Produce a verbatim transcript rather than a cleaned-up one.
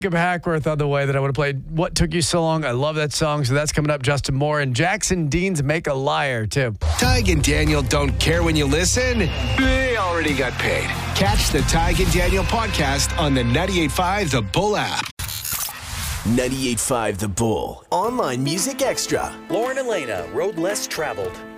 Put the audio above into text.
Jacob Hackworth on the way that I would have played What Took You So Long. I love that song. So that's coming up. Justin Moore and Jackson Dean's Make a Liar, too. Tig and Daniel don't care when you listen. They already got paid. Catch the Tig and Daniel podcast on the ninety-eight point five The Bull app. ninety-eight point five The Bull. Online Music Extra. Lauren Elena, Road Less Traveled.